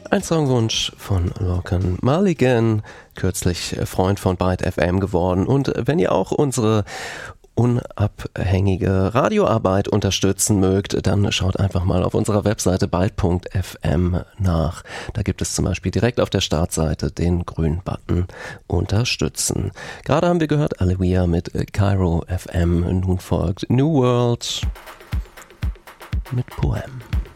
Ein Songwunsch von Lorcan Mulligan, kürzlich Freund von Byte FM geworden. Und wenn ihr auch unsere unabhängige Radioarbeit unterstützen mögt, dann schaut einfach mal auf unserer Webseite byte.fm nach. Da gibt es zum Beispiel direkt auf der Startseite den grünen Button Unterstützen. Gerade haben wir gehört Aleluia mit Cairo FM. Nun folgt New World mit Poem.